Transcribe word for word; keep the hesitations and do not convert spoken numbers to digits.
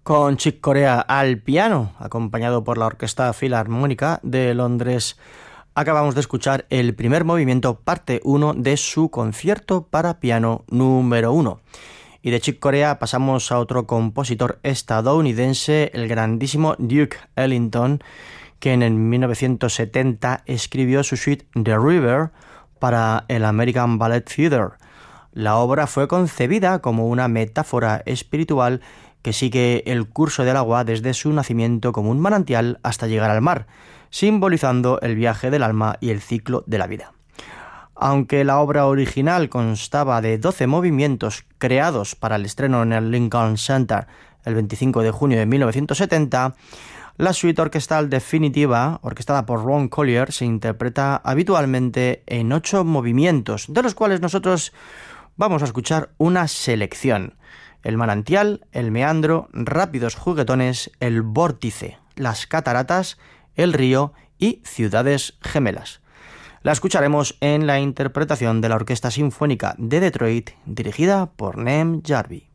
con Chick Corea al piano, acompañado por la Orquesta Filarmónica de Londres. Acabamos de escuchar el primer movimiento, parte uno, de su concierto para piano número uno. Y de Chick Corea pasamos a otro compositor estadounidense, el grandísimo Duke Ellington, que en mil novecientos setenta escribió su suite The River para el American Ballet Theatre. La obra fue concebida como una metáfora espiritual que sigue el curso del agua desde su nacimiento como un manantial hasta llegar al mar, simbolizando el viaje del alma y el ciclo de la vida. Aunque la obra original constaba de doce movimientos creados para el estreno en el Lincoln Center el veinticinco de junio de mil novecientos setenta, la suite orquestal definitiva, orquestada por Ron Collier, se interpreta habitualmente en ocho movimientos, de los cuales nosotros vamos a escuchar una selección: el manantial, el meandro, rápidos juguetones, el vórtice, las cataratas, el río y ciudades gemelas. La escucharemos en la interpretación de la Orquesta Sinfónica de Detroit, dirigida por Neem Jarvi.